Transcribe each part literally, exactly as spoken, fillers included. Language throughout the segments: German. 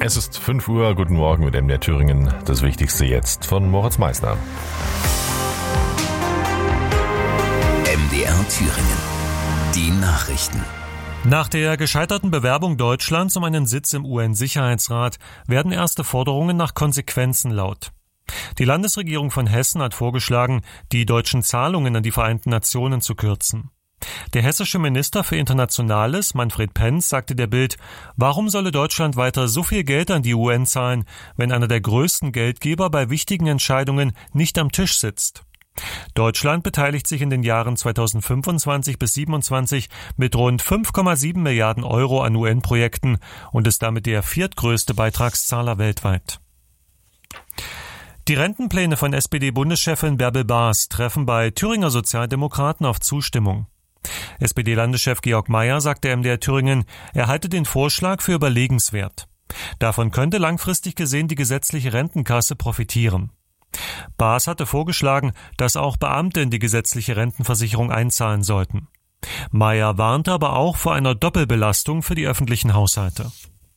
Es ist fünf Uhr, guten Morgen mit M D R Thüringen. Das Wichtigste jetzt von Moritz Meissner. M D R Thüringen. Die Nachrichten. Nach der gescheiterten Bewerbung Deutschlands um einen Sitz im U N-Sicherheitsrat werden erste Forderungen nach Konsequenzen laut. Die Landesregierung von Hessen hat vorgeschlagen, die deutschen Zahlungen an die Vereinten Nationen zu kürzen. Der hessische Minister für Internationales, Manfred Penz, sagte der Bild, warum solle Deutschland weiter so viel Geld an die U N zahlen, wenn einer der größten Geldgeber bei wichtigen Entscheidungen nicht am Tisch sitzt? Deutschland beteiligt sich in den Jahren zweitausendfünfundzwanzig bis siebenundzwanzig mit rund fünf Komma sieben Milliarden Euro an U N-Projekten und ist damit der viertgrößte Beitragszahler weltweit. Die Rentenpläne von S P D-Bundeschefin Bärbel Baas treffen bei Thüringer Sozialdemokraten auf Zustimmung. S P D-Landeschef Georg Mayer sagte M D R Thüringen, er halte den Vorschlag für überlegenswert. Davon könnte langfristig gesehen die gesetzliche Rentenkasse profitieren. Baas hatte vorgeschlagen, dass auch Beamte in die gesetzliche Rentenversicherung einzahlen sollten. Mayer warnte aber auch vor einer Doppelbelastung für die öffentlichen Haushalte.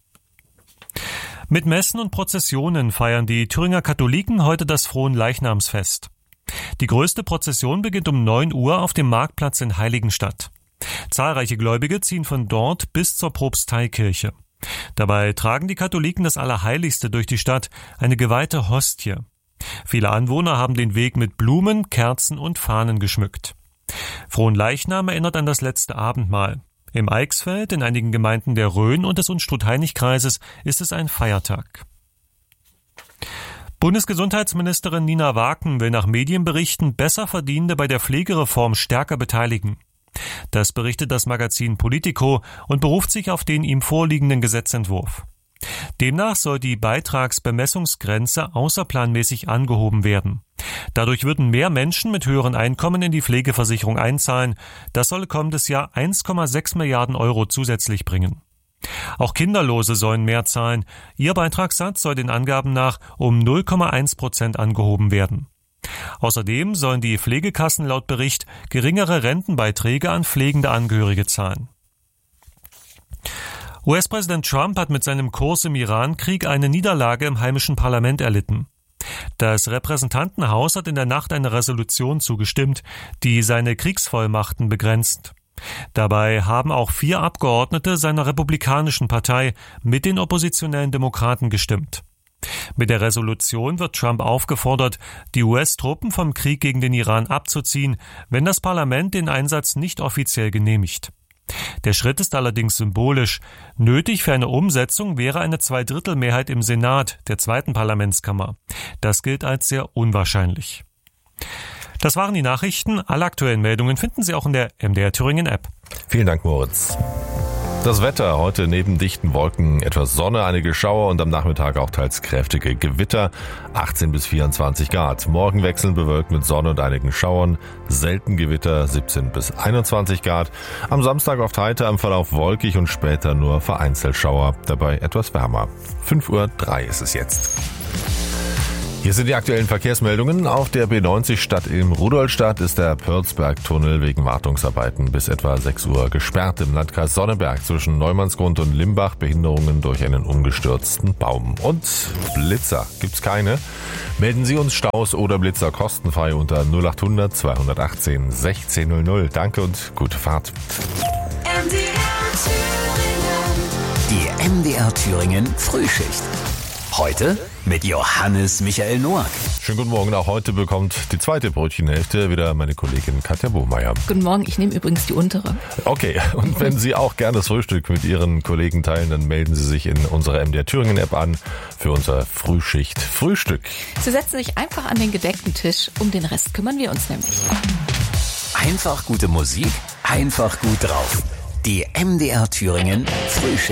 Mit Messen und Prozessionen feiern die Thüringer Katholiken heute das Fronleichnamsfest. Die größte Prozession beginnt um neun Uhr auf dem Marktplatz in Heiligenstadt. Zahlreiche Gläubige ziehen von dort bis zur Propsteikirche. Dabei tragen die Katholiken das Allerheiligste durch die Stadt, eine geweihte Hostie. Viele Anwohner haben den Weg mit Blumen, Kerzen und Fahnen geschmückt. Fronleichnam erinnert an das letzte Abendmahl. Im Eichsfeld, in einigen Gemeinden der Rhön und des Unstrut-Heinig-Kreises ist es ein Feiertag. Bundesgesundheitsministerin Nina Waken will nach Medienberichten Besserverdienende bei der Pflegereform stärker beteiligen. Das berichtet das Magazin Politico und beruft sich auf den ihm vorliegenden Gesetzentwurf. Demnach soll die Beitragsbemessungsgrenze außerplanmäßig angehoben werden. Dadurch würden mehr Menschen mit höheren Einkommen in die Pflegeversicherung einzahlen. Das solle kommendes Jahr eins Komma sechs Milliarden Euro zusätzlich bringen. Auch Kinderlose sollen mehr zahlen. Ihr Beitragssatz soll den Angaben nach um null Komma eins Prozent angehoben werden. Außerdem sollen die Pflegekassen laut Bericht geringere Rentenbeiträge an pflegende Angehörige zahlen. U S-Präsident Trump hat mit seinem Kurs im Iran-Krieg eine Niederlage im heimischen Parlament erlitten. Das Repräsentantenhaus hat in der Nacht eine Resolution zugestimmt, die seine Kriegsvollmachten begrenzt. Dabei haben auch vier Abgeordnete seiner Republikanischen Partei mit den oppositionellen Demokraten gestimmt. Mit der Resolution wird Trump aufgefordert, die U S-Truppen vom Krieg gegen den Iran abzuziehen, wenn das Parlament den Einsatz nicht offiziell genehmigt. Der Schritt ist allerdings symbolisch. Nötig für eine Umsetzung wäre eine Zweidrittelmehrheit im Senat, der zweiten Parlamentskammer. Das gilt als sehr unwahrscheinlich. Das waren die Nachrichten. Alle aktuellen Meldungen finden Sie auch in der M D R Thüringen App. Vielen Dank, Moritz. Das Wetter heute neben dichten Wolken etwas Sonne, einige Schauer und am Nachmittag auch teils kräftige Gewitter, achtzehn bis vierundzwanzig Grad. Morgen wechselnd bewölkt mit Sonne und einigen Schauern, selten Gewitter, siebzehn bis einundzwanzig Grad. Am Samstag oft heiter, am Verlauf wolkig und später nur vereinzelt Schauer, dabei etwas wärmer. fünf Uhr drei ist es jetzt. Hier sind die aktuellen Verkehrsmeldungen. Auf der B neunzig Stadt in Rudolstadt ist der Pörzberg-Tunnel wegen Wartungsarbeiten bis etwa sechs Uhr gesperrt. Im Landkreis Sonneberg zwischen Neumannsgrund und Limbach Behinderungen durch einen umgestürzten Baum. Und Blitzer gibt's keine. Melden Sie uns Staus oder Blitzer kostenfrei unter null acht hundert zweihundertachtzehn sechzehn null null. Danke und gute Fahrt. M D R Thüringen. Die M D R Thüringen Frühschicht. Heute mit Johannes Michael Noack. Schönen guten Morgen. Auch heute bekommt die zweite Brötchenhälfte wieder meine Kollegin Katja Bohmeier. Guten Morgen, ich nehme übrigens die untere. Okay, und wenn Sie auch gerne das Frühstück mit Ihren Kollegen teilen, dann melden Sie sich in unserer M D R Thüringen App an für unser Frühschicht Frühstück. Sie setzen sich einfach an den gedeckten Tisch. Um den Rest kümmern wir uns nämlich. Einfach gute Musik, einfach gut drauf. Die M D R Thüringen Frühschicht.